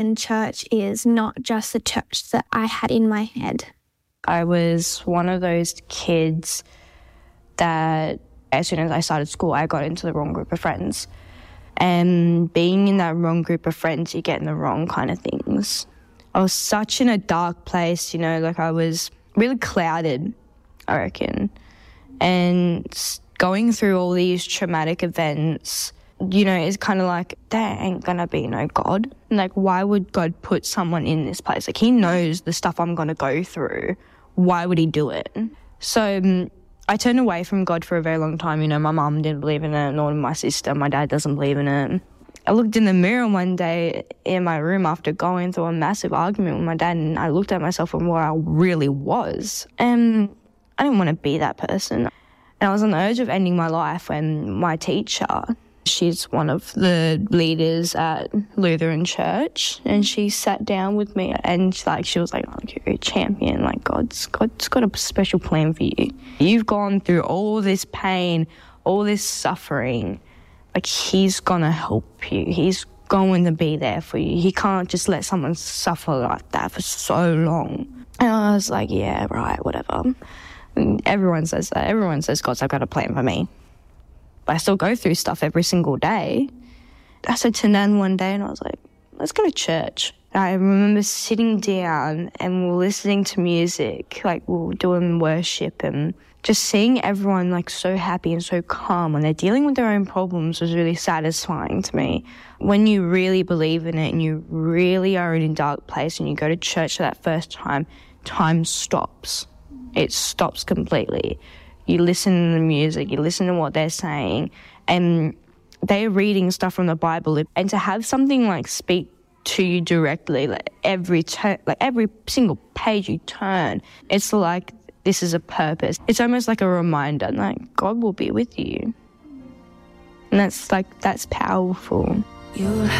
And church is not just the church that I had in my head. I was one of those kids that as soon as I started school, I got into the wrong group of friends. And being in that wrong group of friends, you get in the wrong kind of things. I was such in a dark place, like I was really clouded, I reckon. And going through all these traumatic events, it's kind of like, there ain't gonna be no God. Like, why would God put someone in this place? Like, he knows the stuff I'm gonna go through. Why would he do it? So I turned away from God for a very long time. My mum didn't believe in it, nor my sister. My dad doesn't believe in it. I looked in the mirror one day in my room after going through a massive argument with my dad, and I looked at myself and where I really was. And I didn't want to be that person. And I was on the edge of ending my life when my teacher, she's one of the leaders at Lutheran Church, and she sat down with me and she was like, you're a champion, like God's got a special plan for you. You've gone through all this pain, all this suffering, like he's gonna help you. He's going to be there for you. He can't just let someone suffer like that for so long. And I was like, yeah, right, whatever. And everyone says that. Everyone says God's got a plan for me. But I still go through stuff every single day. I said to Nan one day, and I was like, let's go to church. And I remember sitting down and we're listening to music, like we were doing worship, and just seeing everyone like so happy and so calm when they're dealing with their own problems was really satisfying to me. When you really believe in it and you really are in a dark place and you go to church for that first time, time stops. It stops completely. You listen to the music, you listen to what they're saying, and they're reading stuff from the Bible. And to have something like speak to you directly, like every single page you turn, it's like this is a purpose. It's almost like a reminder, like God will be with you. And that's powerful. You'll